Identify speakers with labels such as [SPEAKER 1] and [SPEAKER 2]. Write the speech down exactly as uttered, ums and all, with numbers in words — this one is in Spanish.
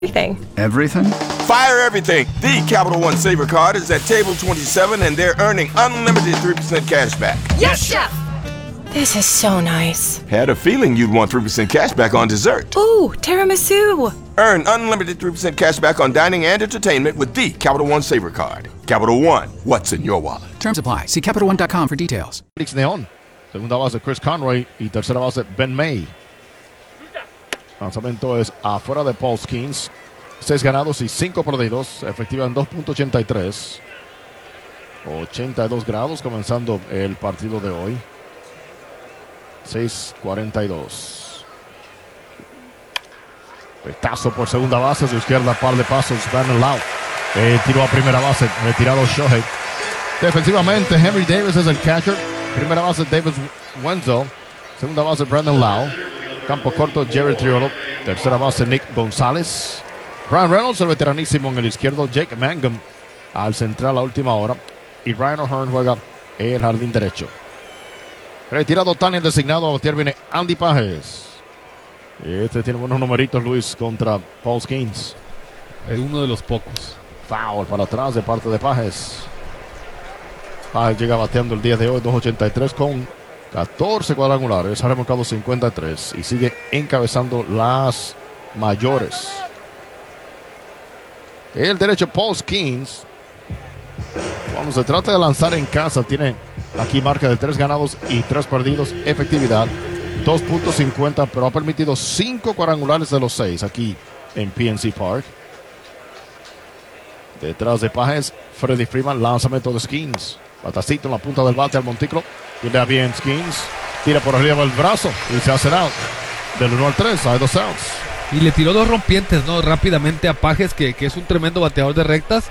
[SPEAKER 1] Everything.
[SPEAKER 2] Everything?
[SPEAKER 3] Fire everything. The Capital One Saver card is at table twenty-seven and they're earning unlimited three percent cash back.
[SPEAKER 1] Yes, Chef! This is so nice.
[SPEAKER 3] Had a feeling you'd want three percent cash back on dessert.
[SPEAKER 1] Ooh, tiramisu!
[SPEAKER 3] Earn unlimited three percent cash back on dining and entertainment with the Capital One Saver card. Capital One, what's in your wallet?
[SPEAKER 2] Terms apply. See Capital One dot com for details.
[SPEAKER 4] Felix Neón. Segunda base Chris Conroy y tercera base Ben May. Lanzamiento es afuera de Paul Skeens. seis ganados y cinco perdidos. Efectiva en dos punto ochenta y tres. ochenta y dos grados comenzando el partido de hoy. seis cuarenta y dos. Petazo por segunda base. Su izquierda, par de pasos. Brandon Lau. Eh, tiró a primera base. Retirado Shohei. Defensivamente, Henry Davis es el catcher. Primera base, David Wenzel. Segunda base, Brandon Lau. Campo corto, Jerry Triolo. Tercera base, Nick González. Brian Reynolds, el veteranísimo en el izquierdo. Jake Mangum al central a última hora. Y Ryan O'Hearn juega el jardín derecho. Retirado Tania, designado a batear viene Andy Pages. Este tiene buenos numeritos, Luis, contra Paul Skeens.
[SPEAKER 5] Es uno de los pocos.
[SPEAKER 4] Foul para atrás de parte de Pages. Pages llega bateando el día de hoy, dos ochenta y tres con catorce cuadrangulares. Ha remolcado cincuenta y tres y sigue encabezando las mayores. El derecho Paul Skeens. Cuando se trata de lanzar en casa, tiene aquí marca de tres ganados y tres perdidos. Efectividad dos punto cincuenta, pero ha permitido cinco cuadrangulares de los seis aquí en P N C Park. Detrás de Pages, Freddie Freeman, lanzamiento de Skeens. Batacito en la punta del bate al montículo. Tira bien Skeens. Tira por arriba del brazo y se hace out. Del uno al tres, hay dos outs.
[SPEAKER 5] Y le tiró dos rompientes, ¿no? Rápidamente a Pages, que, que es un tremendo bateador de rectas.